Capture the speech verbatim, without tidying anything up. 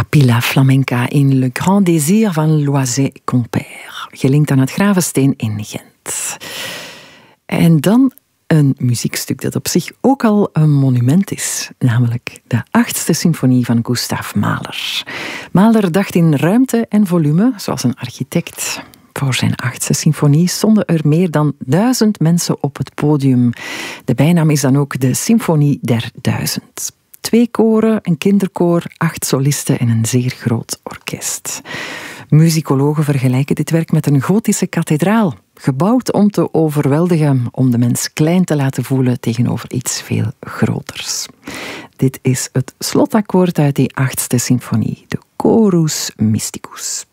Capilla Flamenca in Le Grand Désir van Loizet-Compère, gelinkt aan het Gravensteen in Gent. En dan een muziekstuk dat op zich ook al een monument is, namelijk de achtste symfonie van Gustav Mahler. Mahler dacht in ruimte en volume, zoals een architect. Voor zijn achtste symfonie stonden er meer dan duizend mensen op het podium. De bijnaam is dan ook de Symfonie der Duizend. Twee koren, een kinderkoor, acht solisten en een zeer groot orkest. Muzikologen vergelijken dit werk met een gotische kathedraal, gebouwd om te overweldigen, om de mens klein te laten voelen tegenover iets veel groters. Dit is het slotakkoord uit die achtste symfonie, de Chorus Mysticus.